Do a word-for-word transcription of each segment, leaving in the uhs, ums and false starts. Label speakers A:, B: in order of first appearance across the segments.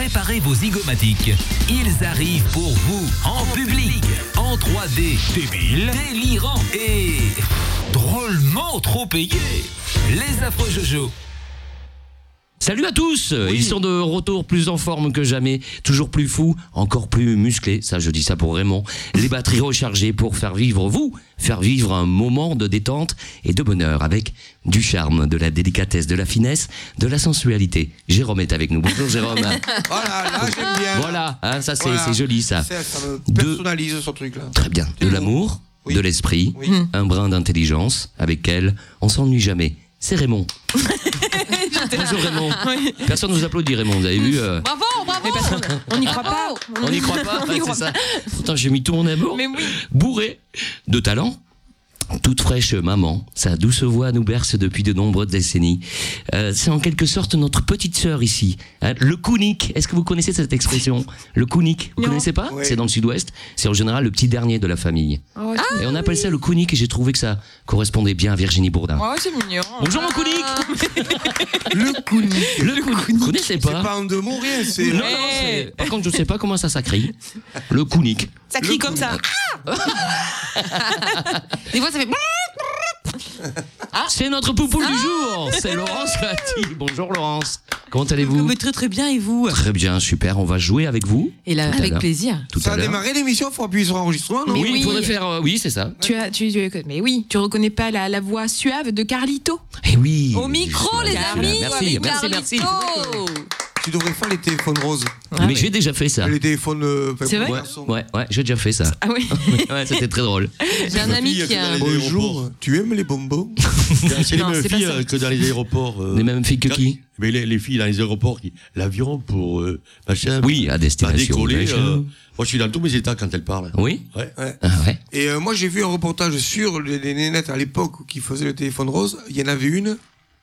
A: Préparez vos zygomatiques. Ils arrivent pour vous, en public, en trois D, débile, délirant et drôlement trop payés. Les affreux Jojo.
B: Salut à tous,
C: oui.
B: Ils sont de retour plus en forme que jamais, toujours plus fous, encore plus musclés, ça je dis ça pour Raymond, les batteries rechargées pour faire vivre vous, faire vivre un moment de détente et de bonheur avec du charme, de la délicatesse, de la finesse, de la sensualité. Jérôme est avec nous, bonjour Jérôme.
C: Voilà, là j'aime bien.
B: Voilà, hein, ça c'est,
C: Voilà.
B: c'est joli ça.
C: Ça, ça me personnalise de... ce truc là.
B: Très bien, de l'amour,
C: oui.
B: de l'esprit,
C: oui.
B: un brin d'intelligence avec elle, on s'ennuie jamais. C'est Raymond. Bonjour Raymond. Oui. Personne ne vous applaudit Raymond, vous avez vu euh...
D: Bravo, bravo. On n'y croit pas.
B: On n'y croit pas, ouais, c'est ça. Pourtant j'ai mis tout mon amour.
D: Mais oui.
B: Bourré de talent. Toute fraîche maman, sa douce voix nous berce depuis de nombreuses décennies. Euh, c'est en quelque sorte notre petite sœur ici. Hein, le Kounik, est-ce que vous connaissez cette expression? Le Kounik, vous ne connaissez pas?
C: Oui.
B: C'est dans le sud-ouest, c'est en général le petit dernier de la famille.
D: Oh,
B: et on appelle oui. ça le Kounik et j'ai trouvé que ça correspondait bien à Virginie Bourdin.
D: Oh, c'est mignon.
B: Bonjour mon Kounik.
C: Le Kounik.
B: Le Kounik. Vous connaissez pas?
C: C'est pas un de mots, rien, c'est...
B: Non, non, c'est... Par contre, je sais pas comment ça s'écrit. Le Kounik.
D: Ça crie comme ça. Des fois, ça fait...
B: Ah, c'est notre poupoule ah du jour. C'est Laurence Lati. Bonjour Laurence. Comment allez-vous?
D: Mais très très bien, et vous?
B: Très bien, super. On va jouer avec vous.
D: Et là, avec plaisir.
B: Tout
C: ça
B: à
C: a
B: l'heure.
C: démarré l'émission, il faut appuyer sur enregistrement, non?
B: Oui,
D: oui,
B: il faudrait faire. Euh, oui, c'est ça.
D: Tu as, tu, tu, mais oui, tu reconnais pas la, la voix suave de Carlito?
B: Eh oui.
D: Au micro, les amis.
B: Merci, merci, merci.
C: Tu devrais faire les téléphones roses.
B: Ah, mais oui. J'ai déjà fait ça.
C: Les téléphones. Euh,
D: c'est vrai?
B: Ouais, ouais, ouais, j'ai déjà fait ça.
D: Ah oui.
B: Ouais, c'était très drôle.
D: J'ai un ami qui a.
C: Bonjour. Tu aimes les bonbons?
E: C'est les
D: Non,
E: mêmes
D: c'est
E: filles
D: pas ça.
E: que dans les aéroports. Euh,
B: les mêmes filles que qui?
E: Mais les, les filles dans les aéroports, qui, l'avion pour euh, machin.
B: Oui, à destination.
E: Décoller. Euh, moi, je suis dans tous mes états quand elles parlent.
B: Oui.
E: Ouais.
C: Ouais.
B: Ah, ouais.
C: Et euh, moi, j'ai vu un reportage sur les, les nénettes à l'époque qui faisaient le téléphone rose. Il y en avait une.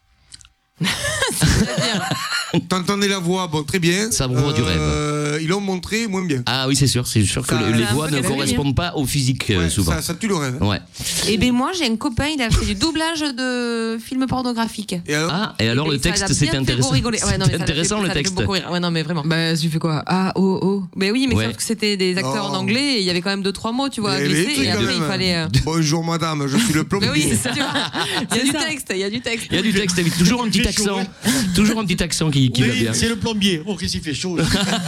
C: T'entendais la voix, bon, très bien.
B: Ça vous voit du rêve.
C: Euh, ils l'ont montré moins bien.
B: Ah oui, c'est sûr, c'est sûr que
C: Ça,
B: le, les
D: un
B: voix
D: peu
B: ne
D: qu'elle
B: correspondent pas au physique euh,
C: Ouais,
B: souvent.
C: Ça, ça tue le rêve.
B: Ouais.
D: Et ben moi, j'ai un copain, il a fait du doublage de films pornographiques.
C: Et alors?
B: Ah, et alors
D: Et
B: le
D: ça
B: texte,
D: l'a
B: c'est
D: bien fait
B: intéressant.
D: beaucoup rigoler. Ouais, non, mais
B: C'est
D: ça l'a
B: intéressant
D: fait-
B: le
D: ça l'a fait
B: texte.
D: beaucoup rire. Ouais, non, mais vraiment. Bah, tu fais quoi? Ah, oh, oh. Ben oui, mais
B: Ouais.
D: sauf que c'était des acteurs
C: Oh.
D: en anglais et il y avait quand même deux, trois mots, tu vois, à
C: Mais- mais
D: glisser.
C: trucs
D: Et
C: quand
D: après, il
C: même.
D: fallait. euh,
C: Bonjour madame, je suis le plombier.
D: Ben oui, c'est ça, tu vois. Il y a du texte, il y a du texte.
B: Il y a du texte, oui, toujours un petit
E: J'ai chaud,
B: accent, toujours un petit accent qui, qui va
E: Oui,
B: bien.
E: c'est le plombier. Oh, qu'est-ce qu'il fait chaud. Là.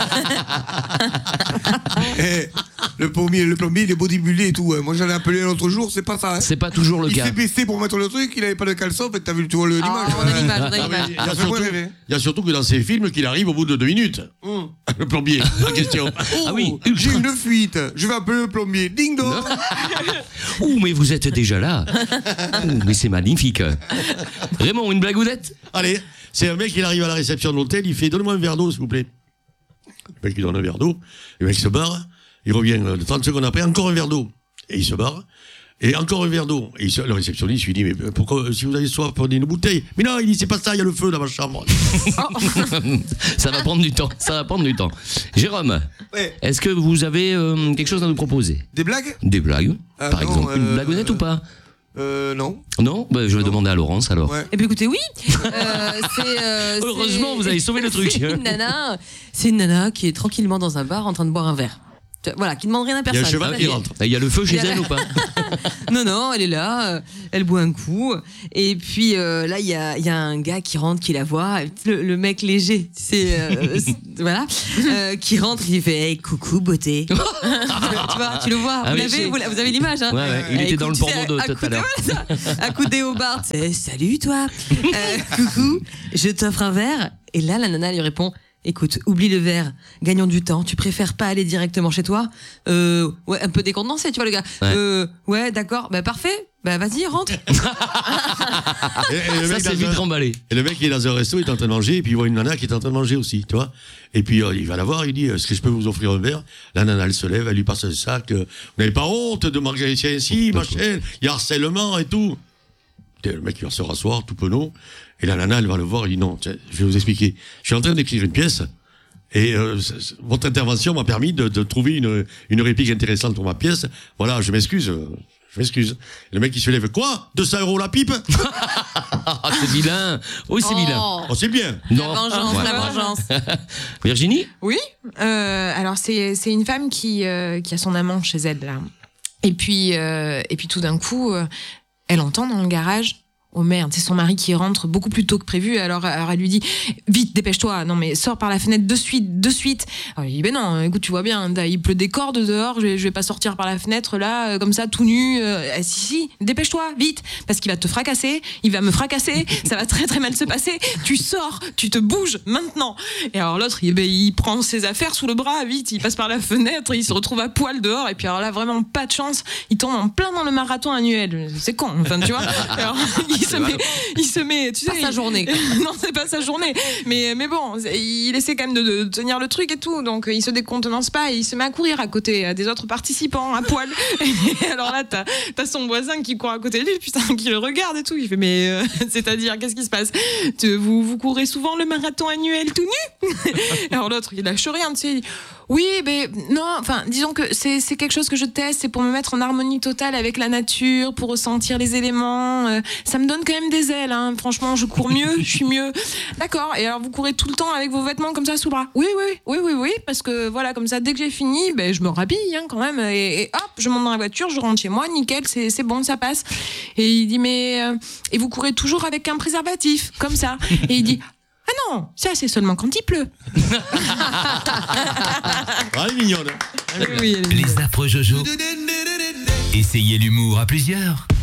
C: Eh, le plombier, le plombier, il est bodybuildé et tout. hein. Moi, j'en ai appelé l'autre jour, c'est pas ça. Hein.
B: C'est pas toujours le
C: Il
B: cas.
C: s'est baissé pour mettre le truc, il avait pas de caleçon, en fait, t'as vu, tu vois le-
D: Ah,
C: l'image.
D: on a l'image, on a
E: Ah, mais
D: l'image.
E: il, y
C: Ça
E: a
C: fait
E: surtout,
C: moins rêver.
E: il y a surtout que dans ces films qu'il arrive au bout de deux minutes.
C: Hum.
E: Le plombier, en question.
B: Ah oui,
C: Oh, j'ai
B: ultra.
C: une fuite, je vais appeler le plombier. Ding dong.
B: Ouh, mais vous êtes déjà là. Ouh, mais c'est magnifique. Raymond, une blagounette?
E: Allez, c'est un mec, il arrive à la réception de l'hôtel, il fait donnez-moi un verre d'eau, s'il vous plaît. Le mec, il donne un verre d'eau, le mec se barre, il revient euh, trente secondes après, encore un verre d'eau. Et il se barre, et encore un verre d'eau. Et il se- le réceptionniste lui dit mais pourquoi, si vous avez soif, prenez une bouteille. Mais non, il dit c'est pas ça, il y a le feu dans ma chambre.
B: Ça va prendre du temps, ça va prendre du temps. Jérôme,
C: Ouais.
B: est-ce que vous avez euh, quelque chose à nous proposer?
C: Des blagues?
B: Des blagues,
C: Ah,
B: par
C: non,
B: exemple. Une
C: euh,
B: blagounette ou pas?
C: Euh, non.
B: Non, bah, je vais
C: Non.
B: demander à Laurence alors.
C: Ouais.
D: Eh bien écoutez, oui. Euh, c'est, euh,
B: Heureusement,
D: c'est-
B: vous avez sauvé le truc.
D: C'est une nana, c'est une nana qui est tranquillement dans un bar en train de boire un verre. Tu- Voilà, qui demande rien à
E: Il y a
D: personne.
E: un cheval
D: Ça
E: qui
D: y est.
E: rentre.
B: Il y a le feu chez
D: Il y a-
B: elle ou pas?
D: Non, non, elle est là, euh, elle boit un coup. Et puis euh, là, il y a, il y a un gars qui rentre, qui la voit. Et le, le mec léger, c'est. euh, c'est- voilà. Euh, qui rentre, il fait hey, coucou, beauté. tu vois, tu le vois.
B: Ah
D: vous,
B: oui,
D: l'avez,
B: c'est-
D: vous, l'a- vous avez l'image, hein.
B: Ouais, ouais, il
D: Euh,
B: était dans le
D: écoute,
B: porno
D: c'est
B: de
D: à-
B: tout à
D: accoudé-
B: l'heure.
D: voilà, ça. Accoudé au bar, c'est salut toi. Euh, coucou, je t'offre un verre. Et là, la nana lui répond. Écoute, oublie le verre, gagnons du temps. Tu préfères pas aller directement chez toi? Euh, ouais, un peu décontenancé, tu vois le gars.
B: Ouais.
D: Euh, ouais, d'accord, bah parfait. Bah vas-y, rentre.
E: Et, et le
B: Ça,
E: mec
B: c'est
E: dans
B: vite
E: un-
B: remballé.
E: et le mec, il est dans un resto, il est en train de manger, et puis il voit une nana qui est en train de manger aussi, tu vois. Et puis euh, il va la voir, il dit est-ce que je peux vous offrir un verre? La nana, elle se lève, elle lui passe un sac. euh, Vous n'avez pas honte de manger ici, ainsi, machin? Il y a harcèlement et tout. Et le mec, il va se rasseoir, tout penaud. Et la nana, elle va le voir, elle dit non, tiens, je vais vous expliquer. Je suis en train d'écrire une pièce. Et euh, c- c- votre intervention m'a permis de, de trouver une, une réplique intéressante pour ma pièce. Voilà, je m'excuse. Je m'excuse. Le mec, il se lève, quoi deux cents euros la pipe?
B: Ah, c'est vilain. Oui, c'est vilain.
E: Oh, c'est bien.
B: Non.
D: La vengeance,
B: Ouais.
D: la vengeance.
B: Virginie?
F: Oui, euh, alors c'est c'est une femme qui euh, qui a son amant chez elle là. Et puis euh, et puis tout d'un coup, euh, elle entend dans le garage. Oh merde, c'est son mari qui rentre beaucoup plus tôt que prévu. Alors, alors elle lui dit vite, dépêche-toi. Non mais sors par la fenêtre de suite, de suite. Alors il dit ben non, écoute, tu vois bien, il pleut des cordes dehors. Je vais, je vais pas sortir par la fenêtre là, euh, comme ça, tout nu. Euh, ah, si si, dépêche-toi, vite, parce qu'il va te fracasser, il va me fracasser. Ça va très très mal se passer. Tu sors, tu te bouges maintenant. Et alors l'autre, il, ben, il prend ses affaires sous le bras, vite, il passe par la fenêtre, il se retrouve à poil dehors. Et puis alors là, vraiment pas de chance, il tombe en plein dans le marathon annuel. C'est con, enfin tu vois. Alors, il se met, il se met, tu sais,
D: Pas sa
F: il-
D: journée, quoi.
F: non, c'est pas sa journée. Mais, mais bon, c'est- il essaie quand même de, de tenir le truc et tout. Donc, il se décontenance pas et il se met à courir à côté à des autres participants à poil. Et alors là, t'as, t'as son voisin qui court à côté de lui, putain, qui le regarde et tout. Il fait, mais euh, c'est-à-dire, qu'est-ce qui se passe? Tu- vous, vous courez souvent le marathon annuel tout nu? Alors l'autre, il lâche rien, tu sais. Il dit, oui, mais non, enfin, disons que c'est, c'est quelque chose que je teste, c'est pour me mettre en harmonie totale avec la nature, pour ressentir les éléments. euh, ça me donne quand même des ailes, hein. Franchement, je cours mieux, je suis mieux. D'accord, et alors vous courez tout le temps avec vos vêtements comme ça sous le bras? Oui, oui, oui, oui, oui, parce que voilà, comme ça, dès que j'ai fini, ben, je me rhabille hein, quand même, et, et hop, je monte dans la voiture, je rentre chez moi, nickel, c'est, c'est bon, ça passe. Et il dit, mais. euh, et vous courez toujours avec un préservatif, comme ça. Et il dit, ah non, ça c'est seulement quand il pleut.
E: Ah, elle est mignonne. hein.
F: Oui, elle est
A: Les affreux Jojo. Essayez l'humour à plusieurs.